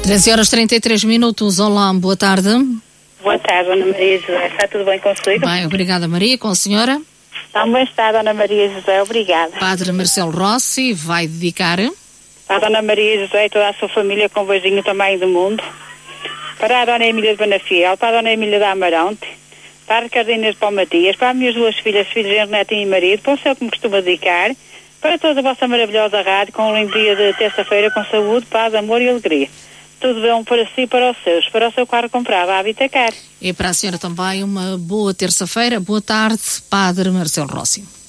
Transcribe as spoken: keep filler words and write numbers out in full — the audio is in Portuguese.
treze horas e trinta e três minutos. Olá, boa tarde. Boa tarde, Ana Maria José. Está tudo bem consigo? Bem, obrigada, Maria. Com a senhora? Está bem estado, Ana Maria José. Obrigada. Padre Marcelo Rossi vai dedicar... Para a Dona Maria José e toda a sua família, com um beijinho também do mundo. Para a Dona Emília de Benafiel, para a Dona Emília da Amarante, para a Ricardinha de Palmatias, para as minhas duas filhas, filhos de neto e marido, para o seu que me costuma dedicar, para toda a vossa maravilhosa rádio, com um lindo dia de terça-feira, com saúde, paz, amor e alegria. Tudo bom para si e para os seus, para o seu carro comprado, a Habitacar. E para a senhora também uma boa terça-feira. Boa tarde, Padre Marcelo Rossi.